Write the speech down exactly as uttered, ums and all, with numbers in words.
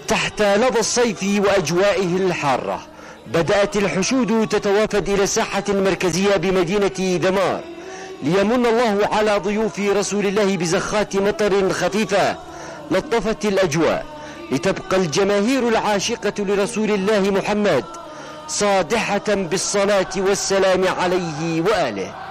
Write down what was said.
تحت لظى الصيف وأجوائه الحارة بدأت الحشود تتوافد إلى الساحة المركزية بمدينة دمار ليمن الله على ضيوف رسول الله بزخات مطر خفيفة لطفت الأجواء، لتبقى الجماهير العاشقة لرسول الله محمد صادحة بالصلاة والسلام عليه وآله.